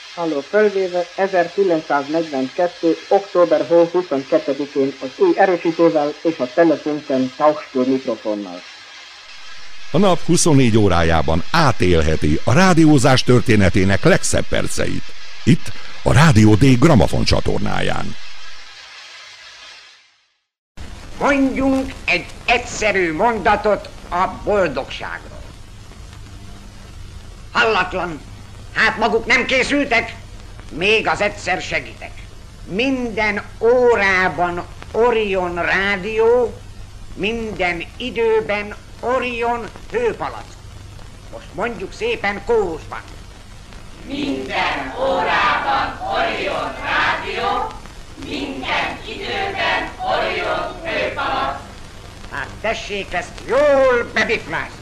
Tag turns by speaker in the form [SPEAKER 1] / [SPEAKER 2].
[SPEAKER 1] Halló fölvéve 1942. október 22-én az új erősítővel és a telefonken Tauschstür mikrofonnal.
[SPEAKER 2] A nap 24 órájában átélheti a rádiózás történetének legszebb perceit. Itt a Rádió D Gramafon csatornáján.
[SPEAKER 3] Mondjunk egy egyszerű mondatot a boldogságról. Hallatlan, hát maguk nem készültek? Még az egyszer segítek. Minden órában Orion rádió, minden időben Orion hőpalack. Most mondjuk szépen kórusban.
[SPEAKER 4] Minden órában Orion rádió, minden időben Orion hőpalack.
[SPEAKER 3] Hát tessék ezt jól bebiflázni.